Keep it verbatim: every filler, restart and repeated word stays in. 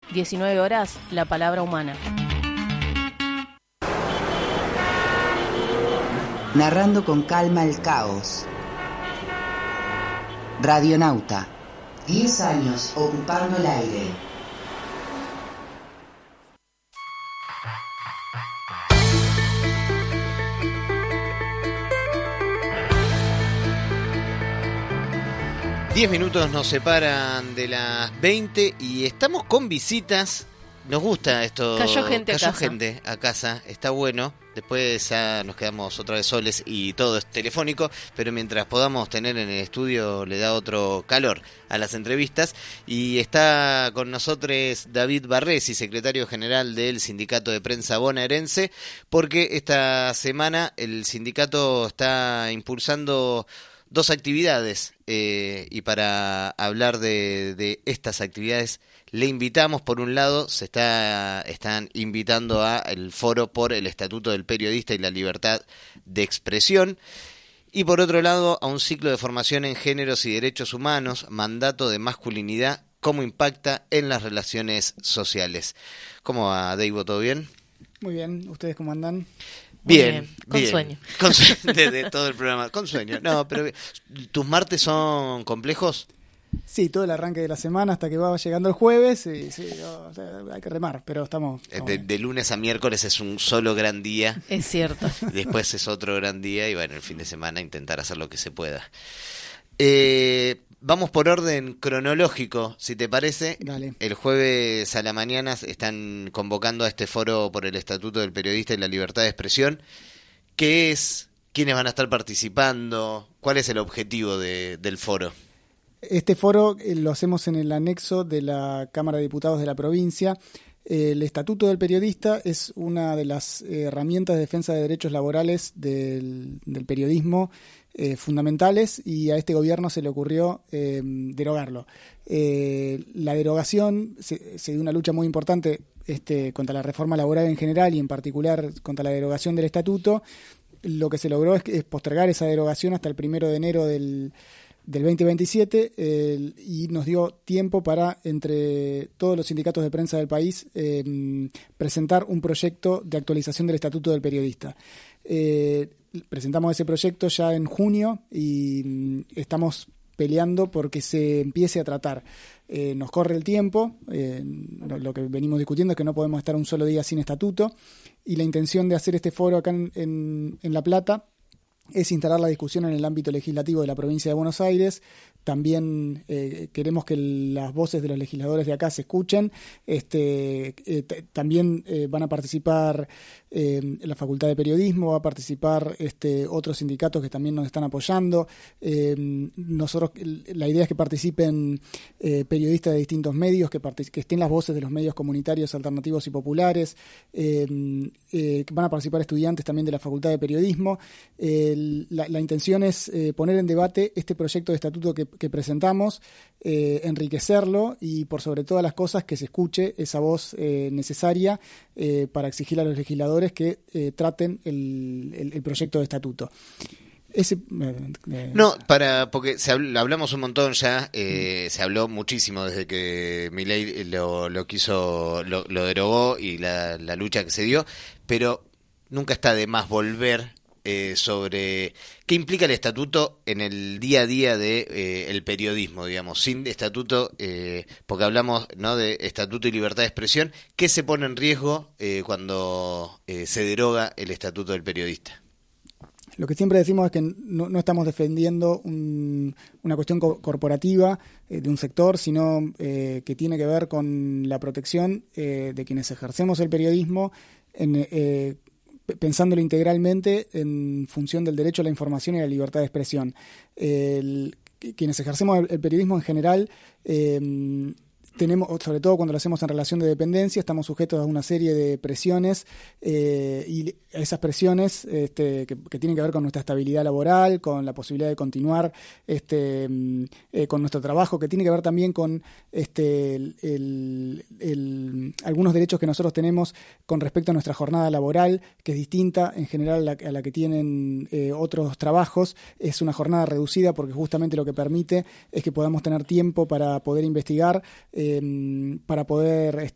diecinueve horas, La Palabra Humana. Narrando con calma el caos. Radionauta. Diez años ocupando el aire. Diez minutos nos separan de las veinte y estamos con visitas. Nos gusta esto. Cayó gente Cayó a casa. gente a casa, está bueno. Después ya nos quedamos otra vez soles y todo es telefónico, pero mientras podamos tener en el estudio le da otro calor a las entrevistas. Y está con nosotros David Barresi, secretario general del Sindicato de Prensa Bonaerense, porque esta semana el sindicato está impulsando dos actividades eh, y para hablar de, de estas actividades le invitamos, por un lado, se está están invitando a el foro por el Estatuto del Periodista y la Libertad de Expresión, y por otro lado a un ciclo de formación en géneros y derechos humanos, mandato de masculinidad, cómo impacta en las relaciones sociales. ¿Cómo va, Deivo? ¿Todo bien? Muy bien, ¿ustedes cómo andan? Bien, bien, con bien. sueño. Con sueño, desde todo el programa, con sueño. No, pero ¿tus martes son complejos? Sí, todo el arranque de la semana hasta que va llegando el jueves, y, sí, o sea, hay que remar, pero estamos... estamos De, de lunes a miércoles es un solo gran día. Es cierto. Después es otro gran día y bueno, el fin de semana intentar hacer lo que se pueda. Eh, vamos por orden cronológico, si te parece. Dale. El jueves a la mañana están convocando a este foro por el Estatuto del Periodista y la Libertad de Expresión. ¿Qué es? ¿Quiénes van a estar participando? ¿Cuál es el objetivo de, del foro? Este foro eh, lo hacemos en el anexo de la Cámara de Diputados de la provincia. El Estatuto del Periodista es una de las eh, herramientas de defensa de derechos laborales del, del periodismo eh, fundamentales, y a este gobierno se le ocurrió eh, derogarlo. Eh, la derogación se, se dio una lucha muy importante este, contra la reforma laboral en general y en particular contra la derogación del Estatuto. Lo que se logró es, es postergar esa derogación hasta el primero de enero del del veinte veintisiete eh, y nos dio tiempo para, entre todos los sindicatos de prensa del país, eh, presentar un proyecto de actualización del Estatuto del Periodista. Eh, presentamos ese proyecto ya en junio y mm, estamos peleando porque se empiece a tratar. Eh, nos corre el tiempo, eh, lo, lo que venimos discutiendo es que no podemos estar un solo día sin estatuto, y la intención de hacer este foro acá en, en, en La Plata es instalar la discusión en el ámbito legislativo de la provincia de Buenos Aires. También eh, queremos que las voces de los legisladores de acá se escuchen. Este, eh, t- también eh, van a participar eh, la Facultad de Periodismo, va a participar este, otros sindicatos que también nos están apoyando. Eh, nosotros, la idea es que participen eh, periodistas de distintos medios, que, partic- que estén las voces de los medios comunitarios, alternativos y populares. Eh, eh, van a participar estudiantes también de la Facultad de Periodismo. Eh, la, la intención es eh, poner en debate este proyecto de estatuto que que presentamos, eh, enriquecerlo y, por sobre todas las cosas, que se escuche esa voz eh, necesaria eh, para exigir a los legisladores que eh, traten el, el, el proyecto de estatuto. Ese, eh, eh, No, para porque se habl- hablamos un montón ya, eh, se habló muchísimo desde que Milei lo, lo quiso, lo, lo derogó y la, la lucha que se dio, pero nunca está de más volver Eh, sobre qué implica el estatuto en el día a día de eh, el periodismo, digamos, sin estatuto, eh, porque hablamos, ¿no?, de estatuto y libertad de expresión. ¿Qué se pone en riesgo eh, cuando eh, se deroga el estatuto del periodista? Lo que siempre decimos es que no, no estamos defendiendo un, una cuestión co- corporativa eh, de un sector, sino eh, que tiene que ver con la protección eh, de quienes ejercemos el periodismo en eh, pensándolo integralmente en función del derecho a la información y a la libertad de expresión. El, quienes ejercemos el, el periodismo en general, eh, tenemos, sobre todo cuando lo hacemos en relación de dependencia, estamos sujetos a una serie de presiones eh, y esas presiones este, que, que tienen que ver con nuestra estabilidad laboral, con la posibilidad de continuar este, eh, con nuestro trabajo, que tiene que ver también con este, el, el, el, algunos derechos que nosotros tenemos con respecto a nuestra jornada laboral, que es distinta en general a la, a la que tienen eh, otros trabajos. Es una jornada reducida porque justamente lo que permite es que podamos tener tiempo para poder investigar, eh, para poder este,